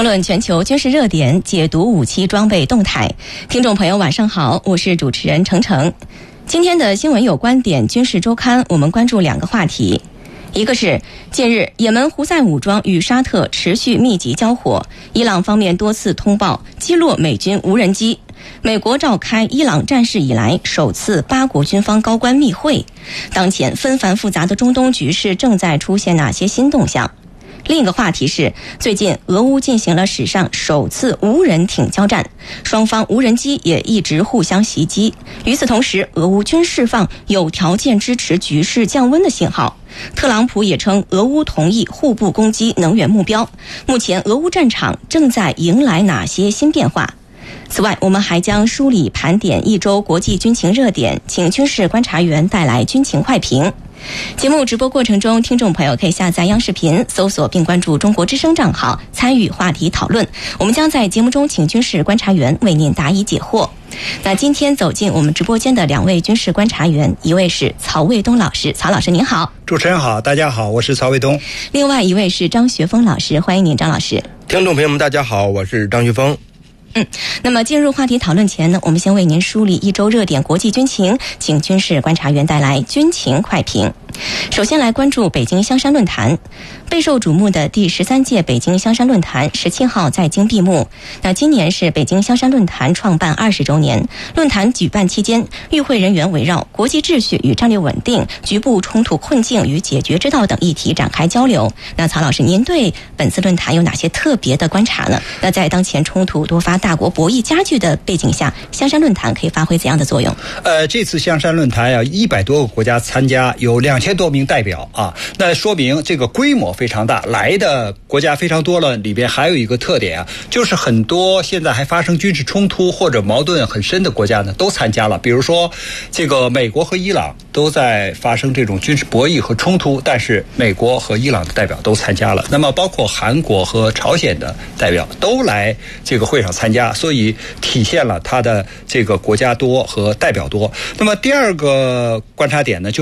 纵论全球军事热点，解读武器装备动态。听众朋友晚上好，我是主持人程程。今天的新闻有观点军事周刊，我们关注两个话题。一个是近日也门胡塞武装与沙特持续密集交火，伊朗方面多次通报击落美军无人机。美国召开伊朗战事以来首次8国军方高官密会。当前纷繁复杂的中东局势正在出现哪些新动向？另一个话题是，最近俄乌进行了史上首次无人艇交战，双方无人机也一直互相袭击。与此同时，俄乌均释放有条件支持局势降温的信号。特朗普也称俄乌同意互不攻击能源目标。目前俄乌战场正在迎来哪些新变化？此外，我们还将梳理盘点一周国际军情热点，请军事观察员带来军情快评。节目直播过程中，听众朋友可以下载央视频，搜索并关注中国之声账号，参与话题讨论。我们将在节目中请军事观察员为您答疑解惑。那今天走进我们直播间的两位军事观察员，一位是曹卫东老师，曹老师您好。 主持人好，大家好，我是曹卫东。 另外一位是张学峰老师，欢迎您张老师。 听众朋友们大家好，我是张学峰。 那么进入话题讨论前呢，我们先为您梳理一周热点国际军情，请军事观察员带来军情快评。首先来关注北京香山论坛。备受瞩目的第13届北京香山论坛17号在京闭幕。那今年是北京香山论坛创办20周年。论坛举办期间，与会人员围绕国际秩序与战略稳定、局部冲突困境与解决之道等议题展开交流。那曹老师，您对本次论坛有哪些特别的观察呢？那在当前冲突多发、大国博弈加剧的背景下，香山论坛可以发挥怎样的作用？ 这次香山论坛100多个国家参加，有2000多名代表啊，那说明这个规模非常大，来的国家非常多了。里边还有一个特点啊，就是很多现在还发生军事冲突或者矛盾很深的国家呢，都参加了。比如说，这个美国和伊朗都在发生这种军事博弈和冲突，但是美国和伊朗的代表都参加了。那么，包括韩国和朝鲜的代表都来这个会上参加，所以体现了他的这个国家多和代表多。那么第二个观察点呢，